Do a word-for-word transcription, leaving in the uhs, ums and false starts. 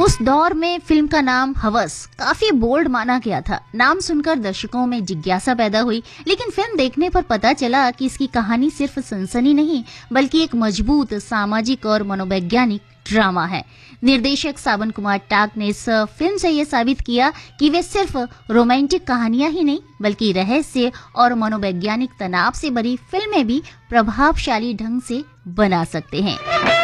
उस दौर में फिल्म का नाम हवस काफी बोल्ड माना गया था। नाम सुनकर दर्शकों में जिज्ञासा पैदा हुई, लेकिन फिल्म देखने पर पता चला कि इसकी कहानी सिर्फ सनसनी नहीं बल्कि एक मजबूत सामाजिक और मनोवैज्ञानिक ड्रामा है। निर्देशक सावन कुमार टाक ने इस फिल्म से ये साबित किया कि वे सिर्फ रोमांटिक कहानियां ही नहीं बल्कि रहस्य और मनोवैज्ञानिक तनाव से भरी फिल्में भी प्रभावशाली ढंग से बना सकते हैं।